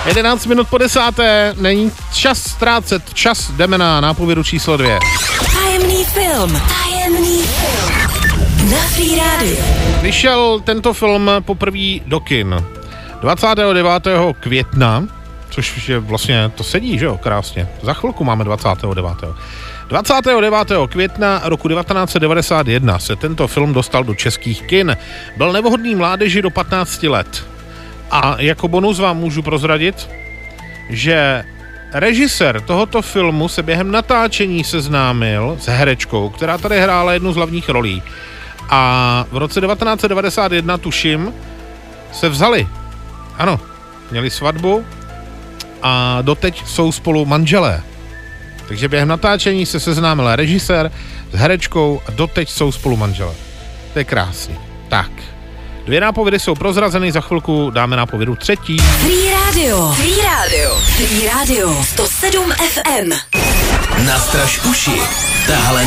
11 minut po 10. Není čas ztrácet čas, jdeme na nápovědu číslo 2. Tajemný film na Free Radio. Vyšel tento film poprvé do kin 29. května, což je vlastně, to sedí, že jo, krásně. Za chvilku máme 29. 29. května roku 1991 se tento film dostal do českých kin. Byl nevhodný mládeži do 15 let. A jako bonus vám můžu prozradit, že režisér tohoto filmu se během natáčení seznámil s herečkou, která tady hrála jednu z hlavních rolí. A v roce 1991, tuším, se vzali. Ano, měli svatbu a doteď jsou spolu manželé. Takže během natáčení se seznámil režisér s herečkou a doteď jsou spolu manželé. To je krásný. Tak, 2 nápovědy jsou prozrazeny, za chvilku dáme nápovědu 3. Free Radio 107 FM. Nastraž uši. Tahle